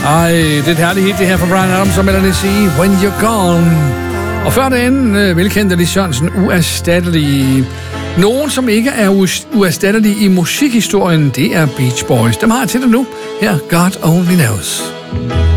Ej, det er et herligt hit, det her fra Bryan Adams og Melanie C. When You're Gone. Og før det anden, velkendte Lis Sørensen, Uerstattelige. Nogen, som ikke er uerstattelige i musikhistorien, det er Beach Boys. Dem har jeg til dig nu. Her, God Only Knows.